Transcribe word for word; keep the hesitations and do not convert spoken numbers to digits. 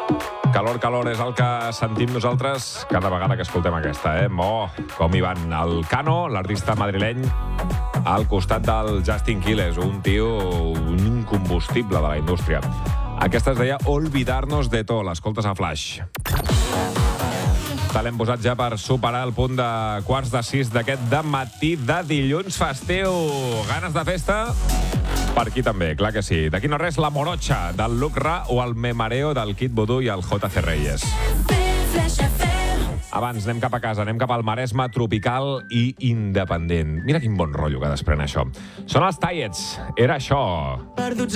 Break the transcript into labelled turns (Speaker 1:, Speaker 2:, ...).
Speaker 1: Calor, calor és el que sentim nosaltres cada vegada que escoltem aquesta, eh? Oh, com hi van. El Cano, l'artista madrileny, al costat del Justin Quiles, un tio, un incombustible de la indústria. Aquesta es deia Olvidarnos de todo. L'escoltes a Flash. Te l'hem posat ja per superar el punt de quarts de sis d'aquest dematí de dilluns festiu. Ganes de festa? Per aquí també, clar que sí. D'aquí no res, la Morocha, del Luc Ra, o el Me Mareo, del Kid Voodoo i el J C Reyes. Abans, anem cap a casa, anem cap al Maresme tropical i independent. Mira quin bon rotllo que desprèn això. Són els Tiets. Era això.